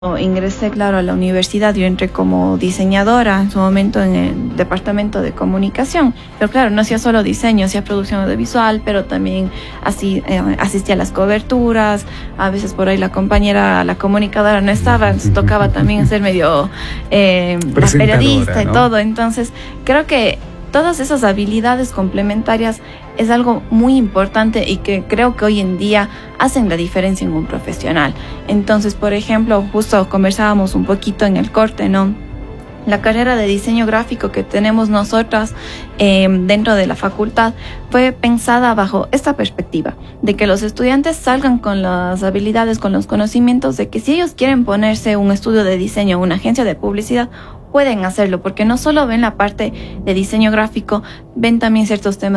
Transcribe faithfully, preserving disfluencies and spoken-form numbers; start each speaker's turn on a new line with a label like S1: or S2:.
S1: Ingresé, claro, a la universidad. Yo entré como diseñadora en su momento en el departamento de comunicación, pero claro, no hacía solo diseño, hacía producción audiovisual, pero también así, eh, asistía a las coberturas. A veces por ahí la compañera, la comunicadora no estaba, entonces tocaba también ser medio eh, la periodista y
S2: ¿no?
S1: todo. Entonces creo que todas esas habilidades complementarias es algo muy importante y que creo que hoy en día hacen la diferencia en un profesional. Entonces, por ejemplo, justo conversábamos un poquito en el corte, ¿no? La carrera de diseño gráfico que tenemos nosotras eh, dentro de la facultad fue pensada bajo esta perspectiva, de que los estudiantes salgan con las habilidades, con los conocimientos de que si ellos quieren ponerse un estudio de diseño, una agencia de publicidad, pueden hacerlo, porque no solo ven la parte de diseño gráfico, ven también ciertos temas